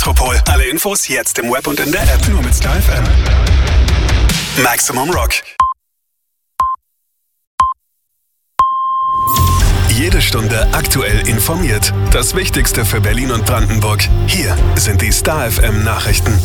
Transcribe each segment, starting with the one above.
Metropol. Alle Infos jetzt im Web und in der App. Nur mit Star FM. Maximum Rock. Jede Stunde aktuell informiert. Das Wichtigste für Berlin und Brandenburg. Hier sind die Star FM Nachrichten.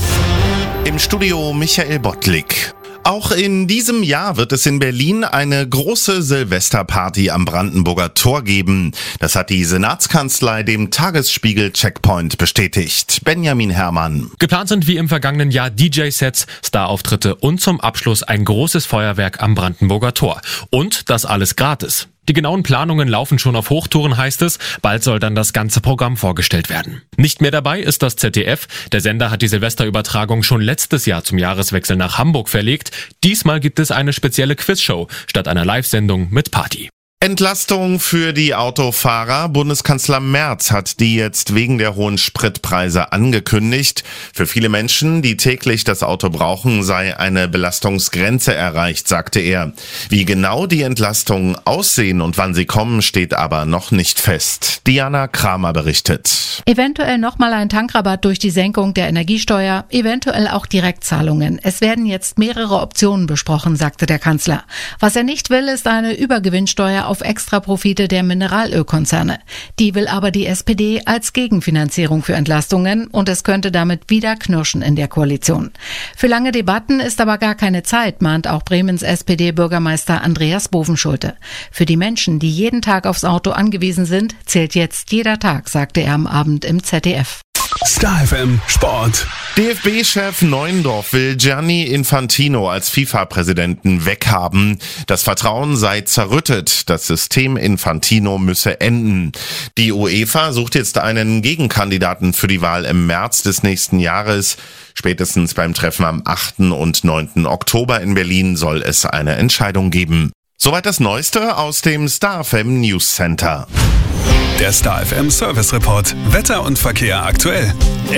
Im Studio Michael Bottlik. Auch in diesem Jahr wird es in Berlin eine große Silvesterparty am Brandenburger Tor geben. Das hat die Senatskanzlei dem Tagesspiegel Checkpoint bestätigt. Benjamin Herrmann. Geplant sind wie im vergangenen Jahr DJ-Sets, Star-Auftritte und zum Abschluss ein großes Feuerwerk am Brandenburger Tor. Und das alles gratis. Die genauen Planungen laufen schon auf Hochtouren, heißt es. Bald soll dann das ganze Programm vorgestellt werden. Nicht mehr dabei ist das ZDF. Der Sender hat die Silvesterübertragung schon letztes Jahr zum Jahreswechsel nach Hamburg verlegt. Diesmal gibt es eine spezielle Quizshow statt einer Live-Sendung mit Party. Entlastung für die Autofahrer. Bundeskanzler Merz hat die jetzt wegen der hohen Spritpreise angekündigt. Für viele Menschen, die täglich das Auto brauchen, sei eine Belastungsgrenze erreicht, sagte er. Wie genau die Entlastungen aussehen und wann sie kommen, steht aber noch nicht fest. Diana Kramer berichtet. Eventuell nochmal ein Tankrabatt durch die Senkung der Energiesteuer, eventuell auch Direktzahlungen. Es werden jetzt mehrere Optionen besprochen, sagte der Kanzler. Was er nicht will, ist eine Übergewinnsteuer auf Extraprofite der Mineralölkonzerne. Die will aber die SPD als Gegenfinanzierung für Entlastungen und es könnte damit wieder knirschen in der Koalition. Für lange Debatten ist aber gar keine Zeit, mahnt auch Bremens SPD-Bürgermeister Andreas Bovenschulte. Für die Menschen, die jeden Tag aufs Auto angewiesen sind, zählt jetzt jeder Tag, sagte er am Abend im ZDF. Star FM Sport. DFB-Chef Neuendorf will Gianni Infantino als FIFA-Präsidenten weghaben. Das Vertrauen sei zerrüttet. Das System Infantino müsse enden. Die UEFA sucht jetzt einen Gegenkandidaten für die Wahl im März des nächsten Jahres. Spätestens beim Treffen am 8. und 9. Oktober in Berlin soll es eine Entscheidung geben. Soweit das Neueste aus dem Star FM News Center. Der Star FM Service Report. Wetter und Verkehr aktuell.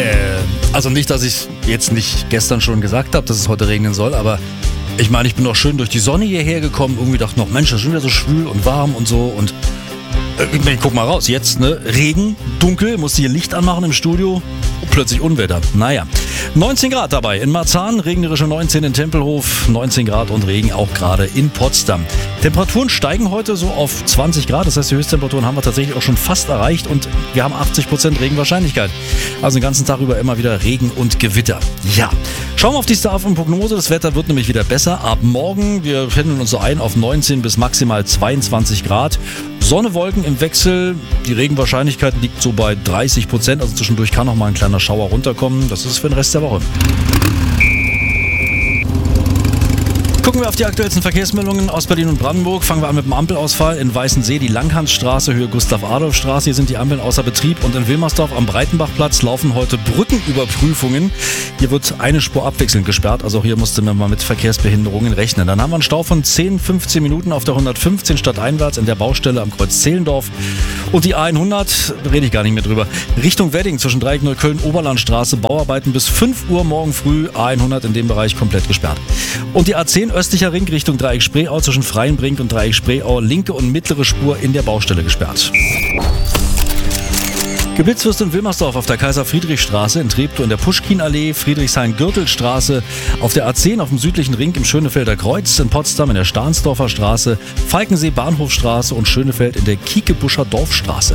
Also nicht, dass ich jetzt nicht gestern schon gesagt habe, dass es heute regnen soll, aber ich meine, ich bin doch schön durch die Sonne hierher gekommen. Irgendwie dachte noch, Mensch, das ist schon wieder so schwül und warm und so und guck mal raus, jetzt Regen, dunkel, musste hier Licht anmachen im Studio, plötzlich Unwetter. Naja, 19 Grad dabei in Marzahn, regnerische 19 in Tempelhof, 19 Grad und Regen auch gerade in Potsdam. Temperaturen steigen heute so auf 20 Grad, das heißt die Höchsttemperaturen haben wir tatsächlich auch schon fast erreicht und wir haben 80% Regenwahrscheinlichkeit. Also den ganzen Tag über immer wieder Regen und Gewitter. Ja, schauen wir auf die Star-FM-Prognose, das Wetter wird nämlich wieder besser. Ab morgen, wir pendeln uns so ein auf 19 bis maximal 22 Grad. Sonne, Wolken im Wechsel, die Regenwahrscheinlichkeit liegt so bei 30%, also zwischendurch kann noch mal ein kleiner Schauer runterkommen. Das ist für den Rest der Woche. Gucken wir auf die aktuellsten Verkehrsmeldungen aus Berlin und Brandenburg. Fangen wir an mit dem Ampelausfall in Weißensee, die Langhansstraße, Höhe Gustav-Adolf-Straße. Hier sind die Ampeln außer Betrieb und in Wilmersdorf am Breitenbachplatz laufen heute Brückenüberprüfungen. Hier wird eine Spur abwechselnd gesperrt, also auch hier musste man mal mit Verkehrsbehinderungen rechnen. Dann haben wir einen Stau von 10-15 Minuten auf der 115 stadteinwärts in der Baustelle am Kreuz Zehlendorf. Und die A100, rede ich gar nicht mehr drüber, Richtung Wedding zwischen Dreieck Neukölln-Oberlandstraße, Bauarbeiten bis 5 Uhr morgen früh, A100 in dem Bereich komplett gesperrt. Und die A10 östlicher Ring Richtung Dreieck Spreeau zwischen Freienbrink und Dreieck Spreeau, linke und mittlere Spur in der Baustelle gesperrt. Geblitzt wirst du in Wilmersdorf auf der Kaiser-Friedrich-Straße, in Treptow in der Puschkin-Allee, Friedrichshain-Gürtelstraße, auf der A10 auf dem südlichen Ring im Schönefelder Kreuz, in Potsdam in der Stahnsdorfer Straße, Falkensee-Bahnhofstraße und Schönefeld in der Kiekebuscher Dorfstraße.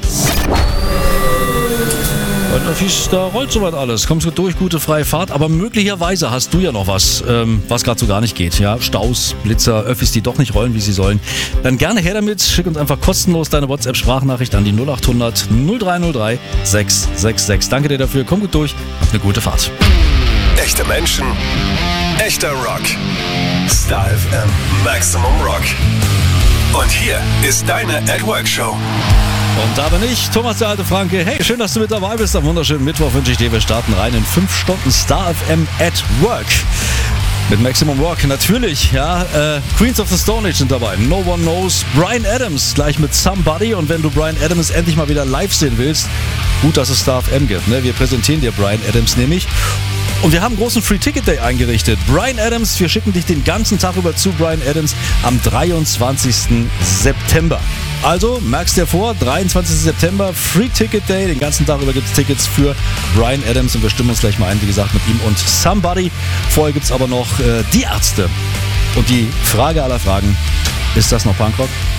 Da rollt soweit alles, kommst du durch, gute freie Fahrt, aber möglicherweise hast du ja noch was gerade so gar nicht geht. Ja, Staus, Blitzer, Öffis, die doch nicht rollen, wie sie sollen. Dann gerne her damit, schick uns einfach kostenlos deine WhatsApp-Sprachnachricht an die 0800 0303 666. Danke dir dafür, komm gut durch, hab eine gute Fahrt. Echte Menschen, echter Rock. Star FM Maximum Rock. Und hier ist deine @Work-Show. Und da bin ich, Thomas der alte Franke. Hey, schön, dass du mit dabei bist. Am wunderschönen Mittwoch wünsche ich dir, wir starten rein in 5 Stunden Star FM @Work. Mit Maximum Rock natürlich, ja. Queens of the Stone Age sind dabei. No One Knows. Bryan Adams gleich mit Somebody. Und wenn du Bryan Adams endlich mal wieder live sehen willst, gut, dass es Star FM gibt. Ne? Wir präsentieren dir Bryan Adams nämlich. Und wir haben einen großen Free Ticket Day eingerichtet. Bryan Adams, wir schicken dich den ganzen Tag über zu Bryan Adams am 23. September. Also, merkst dir vor, 23. September, Free Ticket Day. Den ganzen Tag über gibt es Tickets für Bryan Adams und wir stimmen uns gleich mal ein, wie gesagt, mit ihm und Somebody. Vorher gibt es aber noch die Ärzte. Und die Frage aller Fragen, ist das noch Punkrock?